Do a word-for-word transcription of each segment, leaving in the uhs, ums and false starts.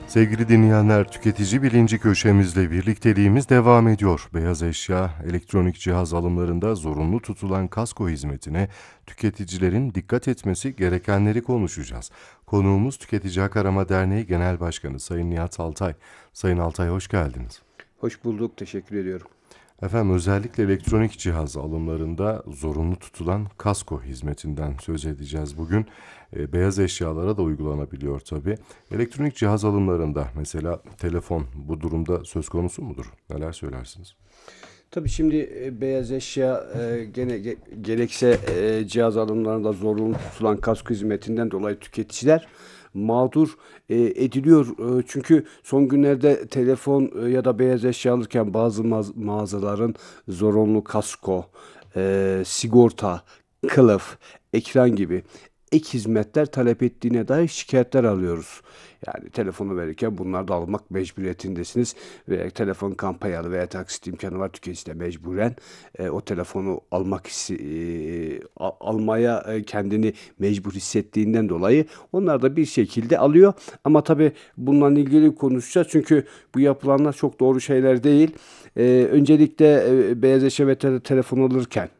Sevgili dinleyenler, tüketici bilinci köşemizle birlikteliğimiz devam ediyor. Beyaz eşya, elektronik cihaz alımlarında zorunlu tutulan kasko hizmetine tüketicilerin dikkat etmesi gerekenleri konuşacağız. Konuğumuz Tüketici Hak Arama Derneği Genel Başkanı Sayın Nihat Altay. Sayın Altay, hoş geldiniz. Hoş bulduk, teşekkür ediyorum. Efendim, özellikle elektronik cihaz alımlarında zorunlu tutulan kasko hizmetinden söz edeceğiz bugün. E, beyaz eşyalara da uygulanabiliyor tabii. Elektronik cihaz alımlarında mesela telefon bu durumda söz konusu mudur? Neler söylersiniz? Tabii şimdi e, beyaz eşya e, gene ge- gerekse e, cihaz alımlarında zorunlu tutulan kasko hizmetinden dolayı tüketiciler mağdur e, ediliyor. E, çünkü son günlerde telefon e, ya da beyaz eşya alırken bazı mağaz- mağazaların zorunlu kasko, e, sigorta, kılıf, ekran gibi ek hizmetler talep ettiğine dair şikayetler alıyoruz. Yani telefonu verirken bunları da almak mecburiyetindesiniz ve telefon kampanyalı veya taksit imkanı var, tüketici de mecburen e, o telefonu almak hissi- e, a- almaya e, kendini mecbur hissettiğinden dolayı onlar da bir şekilde alıyor. Ama tabii bununla ilgili konuşacağız çünkü bu yapılanlar çok doğru şeyler değil. E, öncelikle e, beyaz eşya ve te- telefon alırken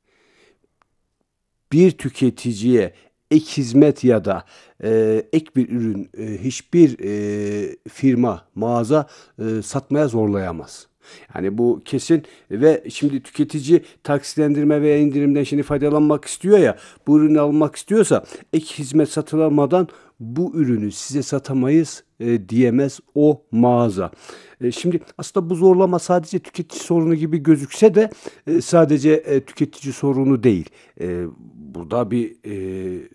bir tüketiciye ek hizmet ya da e, ek bir ürün e, hiçbir e, firma, mağaza e, satmaya zorlayamaz. Yani bu kesin ve şimdi tüketici taksitlendirme veya indirimden şimdi faydalanmak istiyor ya, bu ürünü almak istiyorsa ek hizmet satılamadan bu ürünü size satamayız e, diyemez o mağaza. E, şimdi aslında bu zorlama sadece tüketici sorunu gibi gözükse de e, sadece e, tüketici sorunu değil. E, burada bir e,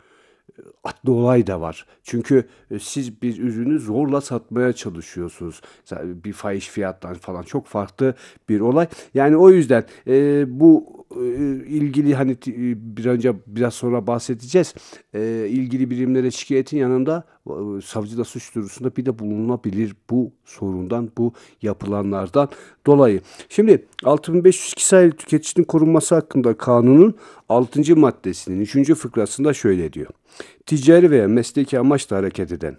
adli olay da var. Çünkü e, siz bir ürünü zorla satmaya çalışıyorsunuz. Mesela bir fahiş fiyattan falan çok farklı bir olay. Yani o yüzden e, bu e, ilgili hani t- e, bir önce biraz sonra bahsedeceğiz. E, ilgili birimlere şikayetin yanında e, savcı da suç duyurusunda bir de bulunabilir bu sorundan, bu yapılanlardan dolayı. Şimdi altı bin beş yüz iki sayılı tüketicinin korunması hakkında kanunun altıncı maddesinin üçüncü fıkrasında şöyle diyor. Ticari veya mesleki amaçla hareket eden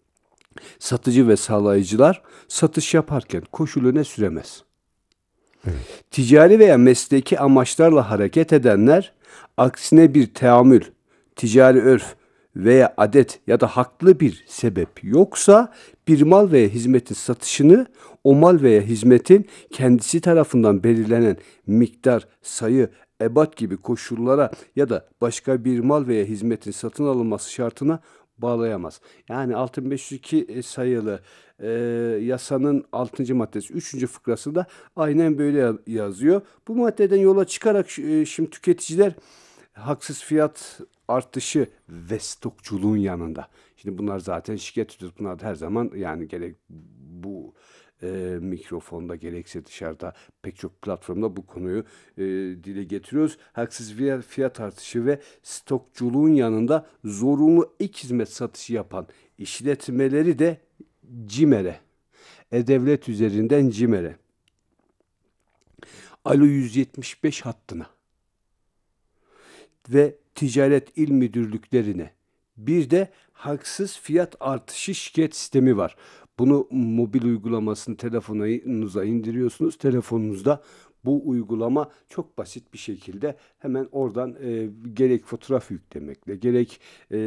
satıcı ve sağlayıcılar satış yaparken koşul öne süremez. Evet. Ticari veya mesleki amaçlarla hareket edenler aksine bir teamül, ticari örf veya adet ya da haklı bir sebep yoksa bir mal veya hizmetin satışını o mal veya hizmetin kendisi tarafından belirlenen miktar, sayı, ebat gibi koşullara ya da başka bir mal veya hizmetin satın alınması şartına bağlayamaz. Yani altı bin beş yüz iki sayılı e, yasanın altıncı maddesi üçüncü fıkrasında aynen böyle ya- yazıyor. Bu maddeden yola çıkarak e, şimdi tüketiciler haksız fiyat artışı ve stokçuluğun yanında. Şimdi bunlar zaten şikayet ediyoruz. Bunlar da her zaman yani gerek bu e, mikrofonda gerekse dışarıda pek çok platformda bu konuyu e, dile getiriyoruz. Haksız fiyat, fiyat artışı ve stokçuluğun yanında zorunlu ek hizmet satışı yapan işletmeleri de CİMER'e, E-Devlet üzerinden CİMER'e, Alo yüz yetmiş beş hattına ve Ticaret İl Müdürlüklerine. Bir de haksız fiyat artışı şikayet sistemi var. Bunu mobil uygulamasını telefonunuza indiriyorsunuz. Telefonunuzda bu uygulama çok basit bir şekilde hemen oradan e, gerek fotoğraf yüklemekle gerek e,